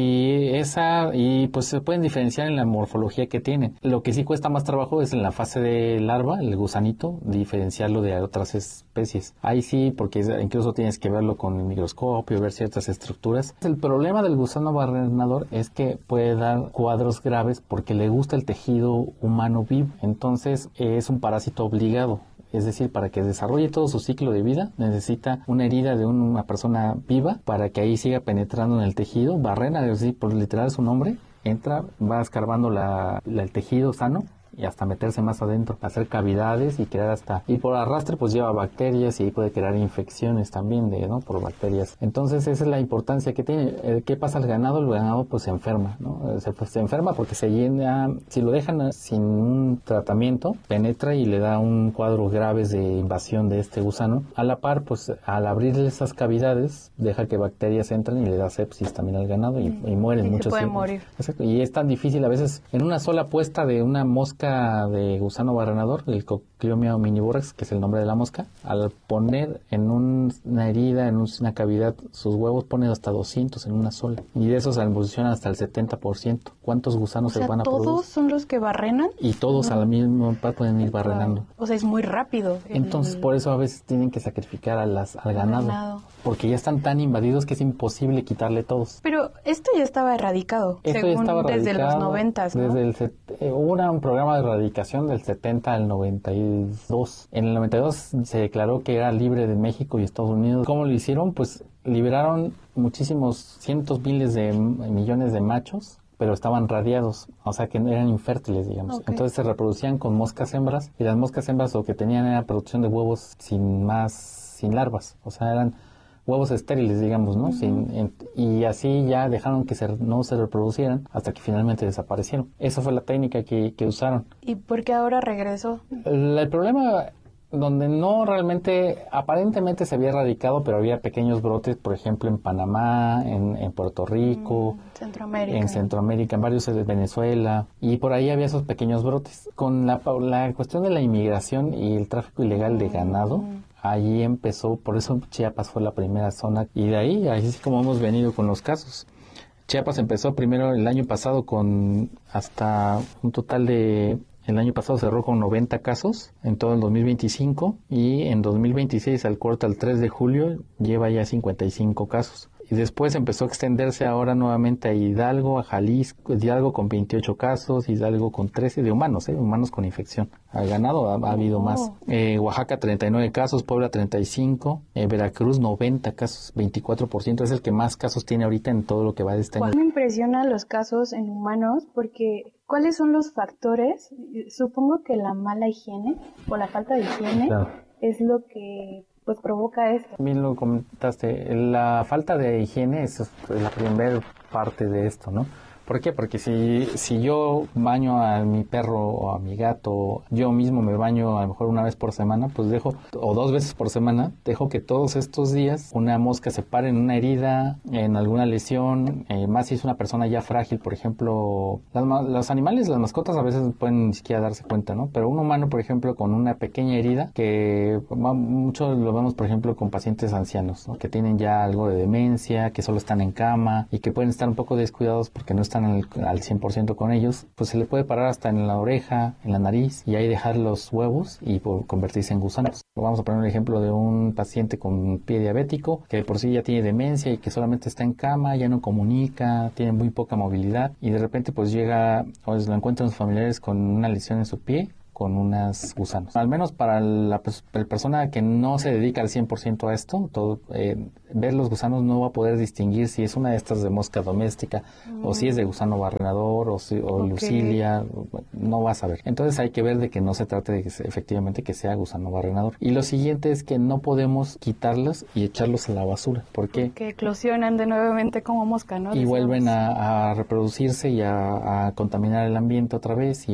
Y pues se pueden diferenciar en la morfología que tienen. Lo que sí cuesta más trabajo es en la fase de larva, el gusanito, diferenciarlo de otras especies. Ahí sí, porque incluso tienes que verlo con el microscopio, ver ciertas estructuras. El problema del gusano barrenador es que puede dar cuadros graves porque le gusta el tejido humano vivo. Entonces es un parásito obligado. Es decir, para que desarrolle todo su ciclo de vida, necesita una herida de una persona viva para que ahí siga penetrando en el tejido. Barrena, es decir, por literal su nombre, entra, va escarbando el tejido sano y hasta meterse más adentro, hacer cavidades y crear y por arrastre pues lleva bacterias y ahí puede crear infecciones también por bacterias. Entonces esa es la importancia que tiene. ¿Qué pasa al ganado? El ganado pues se enferma, ¿no? Se enferma porque se llena, si lo dejan sin un tratamiento, penetra y le da un cuadro graves de invasión de este gusano. A la par, pues al abrirle esas cavidades, deja que bacterias entren y le da sepsis también al ganado y mueren muchos. Se pueden morir. Exacto. Y es tan difícil a veces en una sola puesta de una mosca de gusano barrenador, el Cocliomia omnivorax, que es el nombre de la mosca, al poner en una herida, en una cavidad, sus huevos ponen hasta 200 en una sola. Y de esos evolucionan hasta el 70%. ¿Cuántos gusanos se van a producir? ¿Todos son los que barrenan? Y todos al mismo par pueden ir barrenando. O sea, es muy rápido. Entonces, por eso a veces tienen que sacrificar al ganado. Porque ya están tan invadidos que es imposible quitarle todos. Pero esto ya estaba erradicado. Desde los 90s, ¿no? Hubo un programa de erradicación del 70 al 92. En el 92 se declaró que era libre de México y Estados Unidos. ¿Cómo lo hicieron? Pues liberaron muchísimos cientos miles de millones de machos, pero estaban radiados, o sea que eran infértiles, digamos. Okay. Entonces se reproducían con moscas hembras y las moscas hembras lo que tenían era producción de huevos sin larvas, o sea eran huevos estériles, digamos, ¿no? Uh-huh. Y así ya dejaron que no se reproducieran hasta que finalmente desaparecieron. Esa fue la técnica que usaron. ¿Y por qué ahora regresó? El problema donde no realmente, aparentemente se había erradicado, pero había pequeños brotes, por ejemplo, en Panamá, en Puerto Rico, en Centroamérica, en varios de Venezuela, y por ahí había esos pequeños brotes. Con la cuestión de la inmigración y el tráfico ilegal de ganado, ahí empezó, por eso Chiapas fue la primera zona, y de ahí, así es como hemos venido con los casos. Chiapas empezó primero el año pasado con hasta un total de... El año pasado cerró con 90 casos en todo el 2025 y en 2026 al corte al 3 de julio lleva ya 55 casos. Y después empezó a extenderse ahora nuevamente a Hidalgo, a Jalisco, Hidalgo con 28 casos, Hidalgo con 13 de humanos con infección. Al ganado ha habido más. Oaxaca 39 casos, Puebla 35, Veracruz 90 casos, 24%. Es el que más casos tiene ahorita en todo lo que va de este año. Me impresionan los casos en humanos porque ¿cuáles son los factores? Supongo que la mala higiene o la falta de higiene es lo que pues provoca esto. Bien lo comentaste, la falta de higiene es la primera parte de esto, ¿no? ¿Por qué? Porque si yo baño a mi perro o a mi gato, yo mismo me baño a lo mejor una vez por semana, pues o 2 veces por semana, dejo que todos estos días una mosca se pare en una herida, en alguna lesión, más si es una persona ya frágil, por ejemplo, los animales, las mascotas a veces no pueden ni siquiera darse cuenta, ¿no? Pero un humano, por ejemplo, con una pequeña herida, que mucho lo vemos, por ejemplo, con pacientes ancianos, ¿no? Que tienen ya algo de demencia, que solo están en cama y que pueden estar un poco descuidados porque no están están al 100% con ellos, pues se le puede parar hasta en la oreja, en la nariz, y ahí dejar los huevos y convertirse en gusanos. Vamos a poner un ejemplo de un paciente con pie diabético que por sí ya tiene demencia y que solamente está en cama, ya no comunica, tiene muy poca movilidad y de repente pues llega o lo encuentran sus familiares con una lesión en su pie, con unos gusanos. Al menos para la persona que no se dedica al 100% a esto, ver los gusanos no va a poder distinguir si es una de estas de mosca doméstica o si es de gusano barrenador o Lucilia, no va a saber. Entonces hay que ver de que no se trate de que efectivamente que sea gusano barrenador. Y lo siguiente es que no podemos quitarlos y echarlos a la basura. ¿Por qué? Que eclosionan de nuevamente como mosca, ¿no? Y vuelven a reproducirse y a contaminar el ambiente otra vez y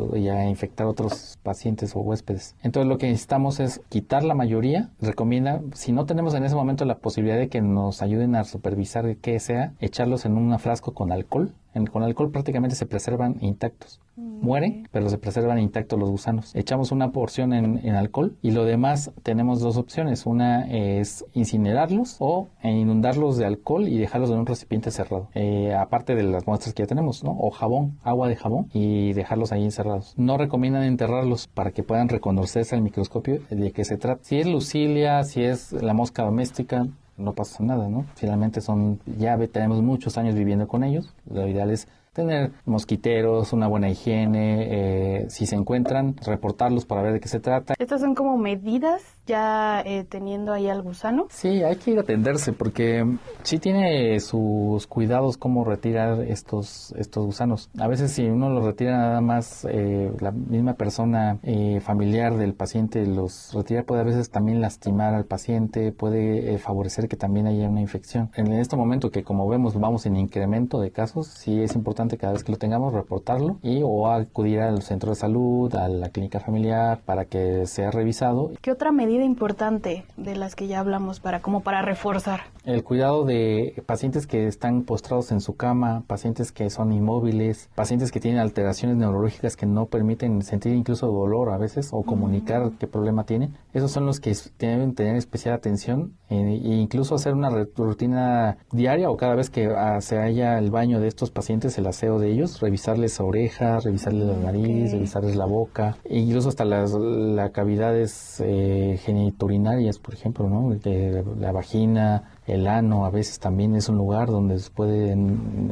a infectar otros pacientes o huéspedes. Entonces lo que necesitamos es quitar la mayoría. Recomienda, si no tenemos en ese momento la posibilidad de que nos ayuden a supervisar qué sea, echarlos en un frasco con alcohol. Con alcohol prácticamente se preservan intactos. Mueren, pero se preservan intactos los gusanos. Echamos una porción en alcohol y lo demás tenemos dos opciones. Una es incinerarlos o inundarlos de alcohol y dejarlos en un recipiente cerrado. Aparte de las muestras que ya tenemos, ¿no? O jabón, agua de jabón y dejarlos ahí encerrados. No recomiendan enterrarlos para que puedan reconocerse al microscopio de qué se trata. Si es Lucilia, si es la mosca doméstica, no pasa nada, ¿no? Finalmente tenemos muchos años viviendo con ellos. Lo ideal es tener mosquiteros, una buena higiene, si se encuentran, reportarlos para ver de qué se trata. ¿Estas son como medidas ya teniendo ahí al gusano? Sí, hay que ir a atenderse porque sí tiene sus cuidados cómo retirar estos gusanos. A veces si uno los retira nada más, la misma persona familiar del paciente los retira, puede a veces también lastimar al paciente, puede favorecer que también haya una infección. En este momento que como vemos vamos en incremento de casos, sí es importante cada vez que lo tengamos reportarlo o acudir al centro de salud, a la clínica familiar para que sea revisado. ¿Qué otra medida importante de las que ya hablamos para reforzar? El cuidado de pacientes que están postrados en su cama, pacientes que son inmóviles, pacientes que tienen alteraciones neurológicas que no permiten sentir incluso dolor a veces o comunicar qué problema tienen. Esos son los que deben tener especial atención e incluso hacer una rutina diaria o cada vez que se haya el baño de estos pacientes, el aseo de ellos, revisarles la oreja, revisarles la nariz, revisarles la boca, e incluso hasta las cavidades genitourinarias, por ejemplo, ¿no? La vagina, el ano, a veces también es un lugar donde se pueden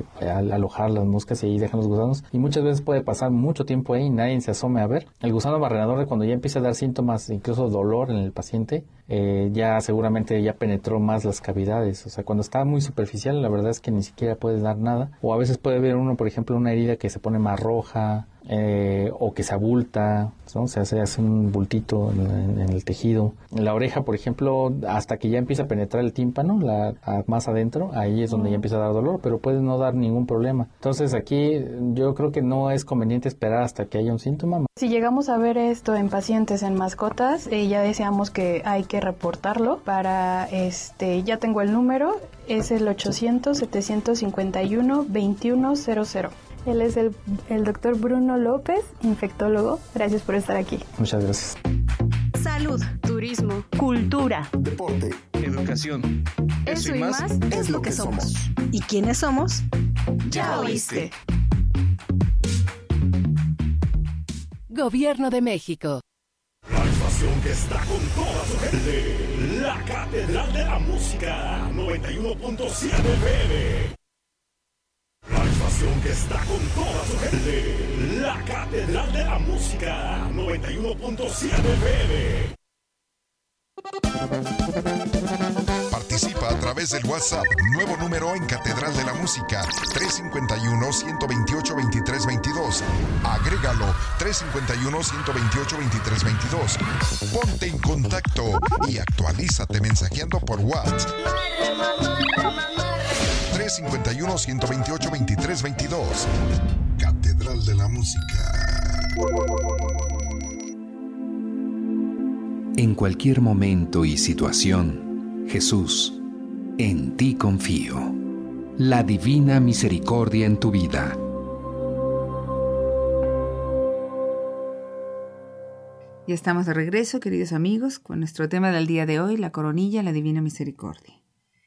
alojar las moscas y ahí dejan los gusanos. Y muchas veces puede pasar mucho tiempo ahí y nadie se asome a ver. El gusano barrenador, cuando ya empieza a dar síntomas, incluso dolor en el paciente, ya seguramente ya penetró más las cavidades. O sea, cuando está muy superficial, la verdad es que ni siquiera puede dar nada. O a veces puede ver uno, por ejemplo, una herida que se pone más roja, o que se abulta, ¿no? Se hace un bultito en el tejido. En la oreja, por ejemplo, hasta que ya empieza a penetrar el tímpano, más adentro, ahí es donde ya empieza a dar dolor, pero puede no dar ningún problema. Entonces aquí yo creo que no es conveniente esperar hasta que haya un síntoma. Si llegamos a ver esto en pacientes, en mascotas, ya decíamos que hay que reportarlo para, ya tengo el número, es el 800-751-2100. Él es el doctor Bruno López, infectólogo. Gracias por estar aquí. Muchas gracias. Salud, turismo, cultura, deporte, educación. Eso y más es lo que somos. ¿Y quiénes somos? Ya oíste. Gobierno de México. La estación que está con toda su gente. La Catedral de la Música. 91.7 FM. La estación que está con toda su gente. La Catedral de la Música. 91.7 FM. Participa a través del WhatsApp, nuevo número en Catedral de la Música, 351-128-2322. Agrégalo, 351-128-2322. Ponte en contacto y actualízate mensajeando por WhatsApp. 351-128-2322. Catedral de la Música. En cualquier momento y situación, Jesús, en ti confío. La divina misericordia en tu vida. Ya estamos de regreso, queridos amigos, con nuestro tema del día de hoy, la coronilla, la divina misericordia.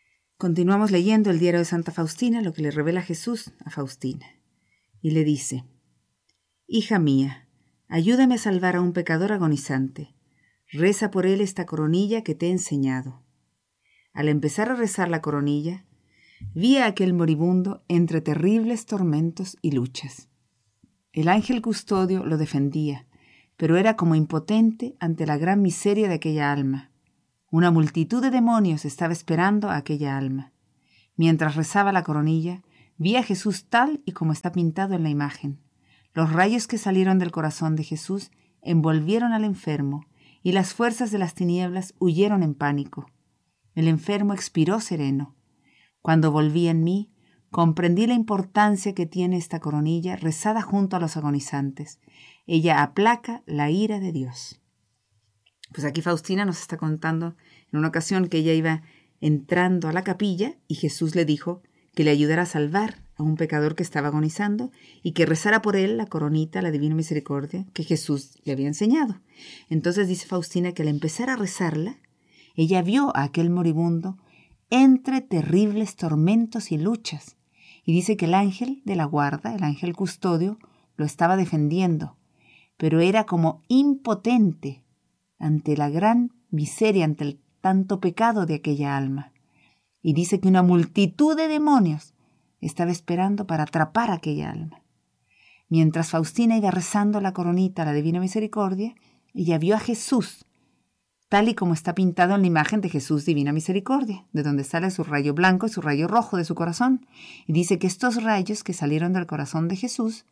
Continuamos leyendo el diario de Santa Faustina, lo que le revela Jesús a Faustina. Y le dice: Hija mía, ayúdame a salvar a un pecador agonizante. Reza por él esta coronilla que te he enseñado. Al empezar a rezar la coronilla, vi a aquel moribundo entre terribles tormentos y luchas. El ángel custodio lo defendía, pero era como impotente ante la gran miseria de aquella alma. Una multitud de demonios estaba esperando a aquella alma. Mientras rezaba la coronilla, vi a Jesús tal y como está pintado en la imagen. Los rayos que salieron del corazón de Jesús envolvieron al enfermo, y las fuerzas de las tinieblas huyeron en pánico. El enfermo expiró sereno. Cuando volví en mí, comprendí la importancia que tiene esta coronilla rezada junto a los agonizantes. Ella aplaca la ira de Dios. Pues aquí Faustina nos está contando en una ocasión que ella iba entrando a la capilla y Jesús le dijo que le ayudara a salvar a un pecador que estaba agonizando y que rezara por él la coronita, la Divina Misericordia, que Jesús le había enseñado. Entonces dice Faustina que al empezar a rezarla, ella vio a aquel moribundo entre terribles tormentos y luchas. Y dice que el ángel de la guarda, el ángel custodio, lo estaba defendiendo, pero era como impotente ante la gran miseria, ante el tanto pecado de aquella alma. Y dice que una multitud de demonios estaba esperando para atrapar a aquella alma. Mientras Faustina iba rezando la coronita, la Divina Misericordia, ella vio a Jesús, tal y como está pintado en la imagen de Jesús Divina Misericordia, de donde sale su rayo blanco y su rayo rojo de su corazón. Y dice que estos rayos que salieron del corazón de Jesús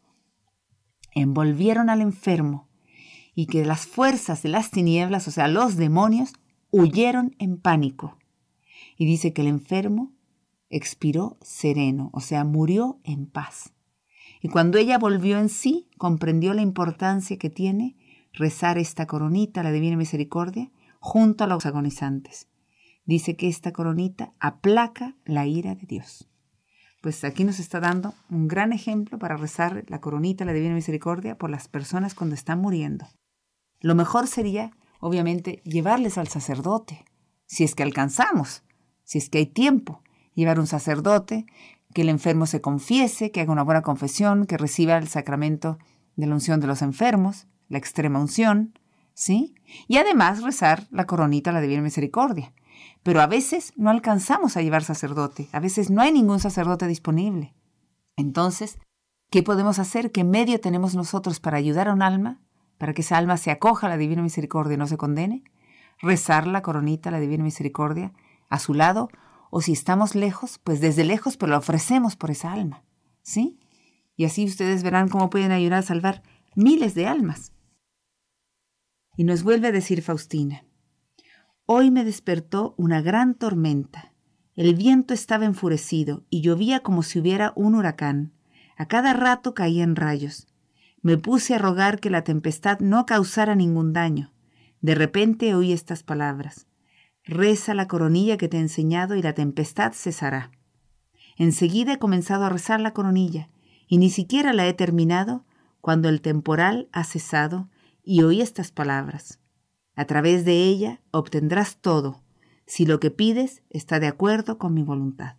envolvieron al enfermo y que las fuerzas de las tinieblas, o sea, los demonios, huyeron en pánico. Y dice que el enfermo expiró sereno, o sea, murió en paz. Y cuando ella volvió en sí, comprendió la importancia que tiene rezar esta coronita, la Divina Misericordia, junto a los agonizantes. Dice que esta coronita aplaca la ira de Dios. Pues aquí nos está dando un gran ejemplo para rezar la coronita, la Divina Misericordia, por las personas cuando están muriendo. Lo mejor sería, obviamente, llevarles al sacerdote, si es que alcanzamos, si es que hay tiempo, llevar un sacerdote, que el enfermo se confiese, que haga una buena confesión, que reciba el sacramento de la unción de los enfermos, la extrema unción, ¿sí? Y además rezar la coronita, la Divina Misericordia. Pero a veces no alcanzamos a llevar sacerdote, a veces no hay ningún sacerdote disponible. Entonces, ¿qué podemos hacer? ¿Qué medio tenemos nosotros para ayudar a un alma? Para que esa alma se acoja a la Divina Misericordia y no se condene. Rezar la coronita, la Divina Misericordia, a su lado, o si estamos lejos, pues desde lejos, pero lo ofrecemos por esa alma, ¿sí? Y así ustedes verán cómo pueden ayudar a salvar miles de almas. Y nos vuelve a decir Faustina: hoy me despertó una gran tormenta. El viento estaba enfurecido y llovía como si hubiera un huracán. A cada rato caían rayos. Me puse a rogar que la tempestad no causara ningún daño. De repente oí estas palabras: reza la coronilla que te he enseñado y la tempestad cesará. Enseguida he comenzado a rezar la coronilla y ni siquiera la he terminado cuando el temporal ha cesado y oí estas palabras: a través de ella obtendrás todo, si lo que pides está de acuerdo con mi voluntad.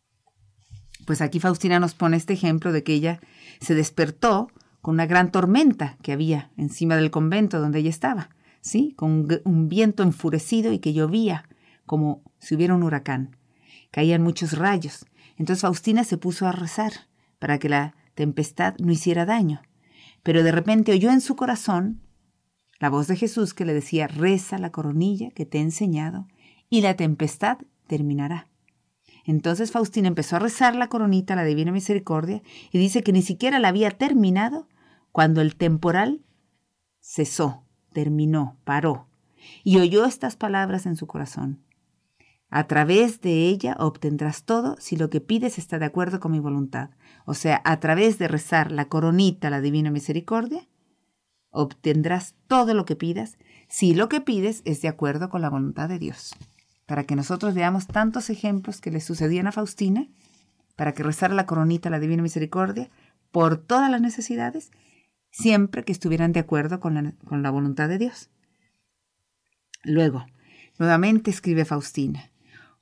Pues aquí Faustina nos pone este ejemplo de que ella se despertó con una gran tormenta que había encima del convento donde ella estaba, ¿sí? Con un viento enfurecido y que llovía como si hubiera un huracán. Caían muchos rayos. Entonces Faustina se puso a rezar para que la tempestad no hiciera daño. Pero de repente oyó en su corazón la voz de Jesús que le decía: reza la coronilla que te he enseñado y la tempestad terminará. Entonces Faustina empezó a rezar la coronita, la Divina Misericordia, y dice que ni siquiera la había terminado cuando el temporal cesó, terminó, paró, y oyó estas palabras en su corazón: a través de ella obtendrás todo si lo que pides está de acuerdo con mi voluntad. O sea, a través de rezar la coronita, la Divina Misericordia, obtendrás todo lo que pidas si lo que pides es de acuerdo con la voluntad de Dios. Para que nosotros veamos tantos ejemplos que le sucedían a Faustina, para que rezara la coronita, la Divina Misericordia, por todas las necesidades, siempre que estuvieran de acuerdo con la voluntad de Dios. Luego, nuevamente escribe Faustina: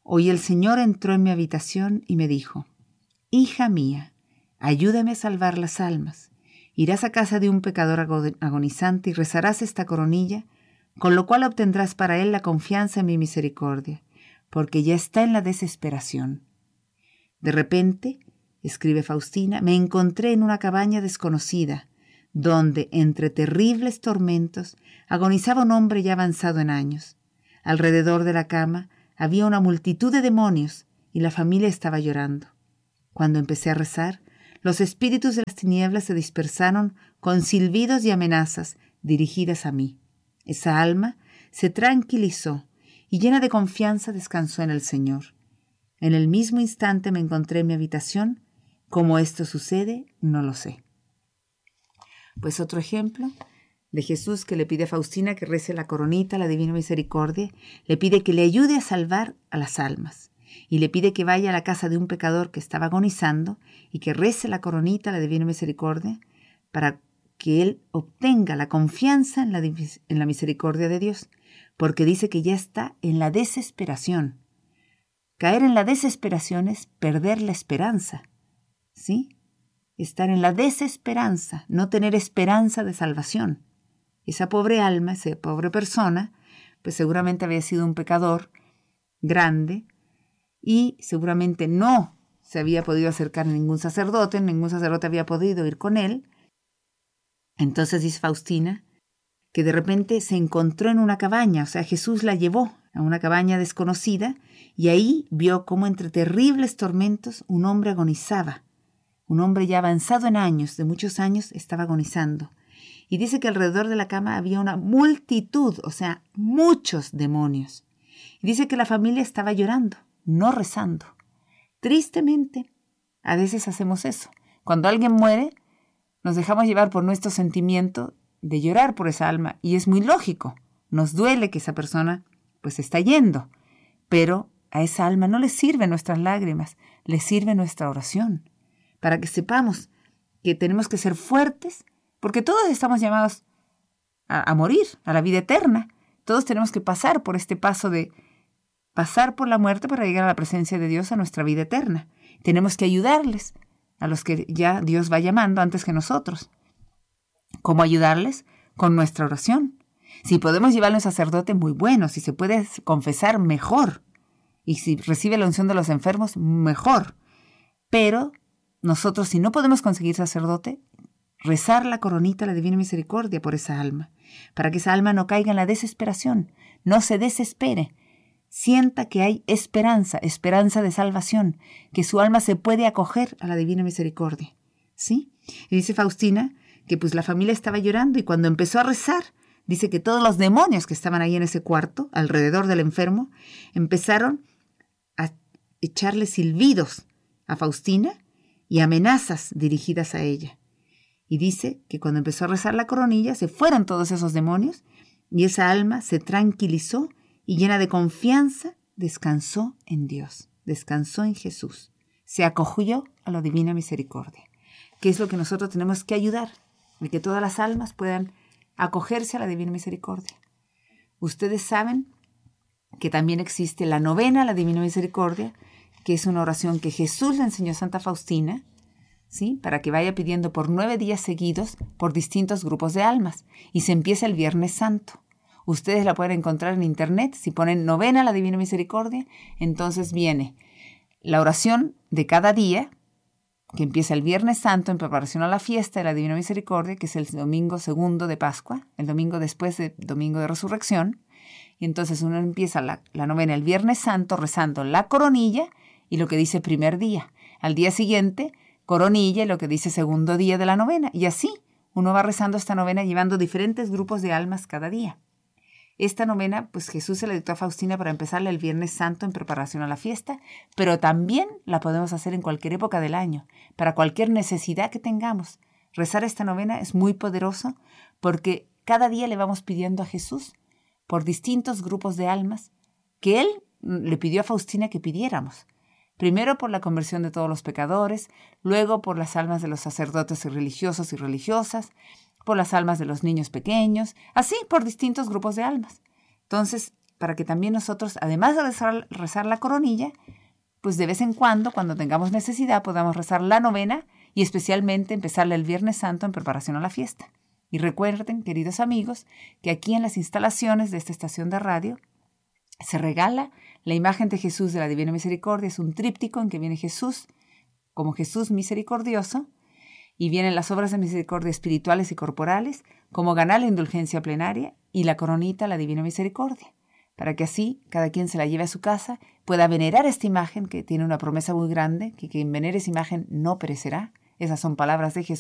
Hoy el Señor entró en mi habitación y me dijo: «Hija mía, ayúdame a salvar las almas. Irás a casa de un pecador agonizante y rezarás esta coronilla, con lo cual obtendrás para él la confianza en mi misericordia, porque ya está en la desesperación». De repente, escribe Faustina, me encontré en una cabaña desconocida, donde, entre terribles tormentos, agonizaba un hombre ya avanzado en años. Alrededor de la cama había una multitud de demonios y la familia estaba llorando. Cuando empecé a rezar, los espíritus de las tinieblas se dispersaron con silbidos y amenazas dirigidas a mí. Esa alma se tranquilizó y llena de confianza descansó en el Señor. En el mismo instante me encontré en mi habitación. ¿Cómo esto sucede? No lo sé. Pues otro ejemplo de Jesús que le pide a Faustina que rece la coronita, la Divina Misericordia, le pide que le ayude a salvar a las almas y le pide que vaya a la casa de un pecador que estaba agonizando y que rece la coronita, la Divina Misericordia, para que él obtenga la confianza en la misericordia de Dios, porque dice que ya está en la desesperación. Caer en la desesperación es perder la esperanza, ¿sí? Estar en la desesperanza, no tener esperanza de salvación. Esa pobre alma, esa pobre persona, pues seguramente había sido un pecador grande y seguramente no se había podido acercar a ningún sacerdote había podido ir con él. Entonces dice Faustina que de repente se encontró en una cabaña, o sea, Jesús la llevó a una cabaña desconocida y ahí vio cómo entre terribles tormentos un hombre agonizaba. Un hombre ya avanzado en años, de muchos años, estaba agonizando. Y dice que alrededor de la cama había una multitud, o sea, muchos demonios. Y dice que la familia estaba llorando, no rezando. Tristemente, a veces hacemos eso. Cuando alguien muere, nos dejamos llevar por nuestro sentimiento de llorar por esa alma. Y es muy lógico. Nos duele que esa persona pues está yendo. Pero a esa alma no le sirven nuestras lágrimas, le sirve nuestra oración. Para que sepamos que tenemos que ser fuertes, porque todos estamos llamados a morir, a la vida eterna. Todos tenemos que pasar por este paso de pasar por la muerte para llegar a la presencia de Dios, a nuestra vida eterna. Tenemos que ayudarles a los que ya Dios va llamando antes que nosotros. ¿Cómo ayudarles? Con nuestra oración. Si podemos llevarle a un sacerdote, muy bueno. Si se puede confesar, mejor. Y si recibe la unción de los enfermos, mejor. Pero nosotros, si no podemos conseguir sacerdote, rezar la coronita, la Divina Misericordia por esa alma, para que esa alma no caiga en la desesperación, no se desespere, sienta que hay esperanza de salvación, que su alma se puede acoger a la Divina Misericordia, ¿sí? Y dice Faustina que pues la familia estaba llorando y cuando empezó a rezar, dice que todos los demonios que estaban ahí en ese cuarto, alrededor del enfermo, empezaron a echarle silbidos a Faustina y amenazas dirigidas a ella. Y dice que cuando empezó a rezar la coronilla se fueron todos esos demonios y esa alma se tranquilizó y llena de confianza descansó en Dios, descansó en Jesús, se acogió a la Divina Misericordia, que es lo que nosotros tenemos que ayudar, de que todas las almas puedan acogerse a la Divina Misericordia. Ustedes saben que también existe la novena a la Divina Misericordia, que es una oración que Jesús le enseñó a Santa Faustina, ¿sí? Para que vaya pidiendo por 9 días seguidos por distintos grupos de almas. Y se empieza el Viernes Santo. Ustedes la pueden encontrar en internet. Si ponen novena a la Divina Misericordia, entonces viene la oración de cada día, que empieza el Viernes Santo en preparación a la fiesta de la Divina Misericordia, que es el domingo segundo de Pascua, el domingo después del domingo de Resurrección. Y entonces uno empieza la novena el Viernes Santo rezando la coronilla y lo que dice primer día. Al día siguiente, coronilla y lo que dice segundo día de la novena. Y así uno va rezando esta novena llevando diferentes grupos de almas cada día. Esta novena, pues Jesús se la dictó a Faustina para empezarla el Viernes Santo en preparación a la fiesta, pero también la podemos hacer en cualquier época del año, para cualquier necesidad que tengamos. Rezar esta novena es muy poderoso porque cada día le vamos pidiendo a Jesús por distintos grupos de almas que Él le pidió a Faustina que pidiéramos. Primero por la conversión de todos los pecadores, luego por las almas de los sacerdotes y religiosos y religiosas, por las almas de los niños pequeños, así por distintos grupos de almas. Entonces, para que también nosotros, además de rezar la coronilla, pues de vez en cuando tengamos necesidad, podamos rezar la novena y especialmente empezarla el Viernes Santo en preparación a la fiesta. Y recuerden, queridos amigos, que aquí en las instalaciones de esta estación de radio se regala la imagen de Jesús de la Divina Misericordia. Es un tríptico en que viene Jesús como Jesús misericordioso y vienen las obras de misericordia espirituales y corporales, como ganar la indulgencia plenaria y la coronita, la Divina Misericordia, para que así cada quien se la lleve a su casa, pueda venerar esta imagen que tiene una promesa muy grande, que quien venere esa imagen no perecerá. Esas son palabras de Jesús.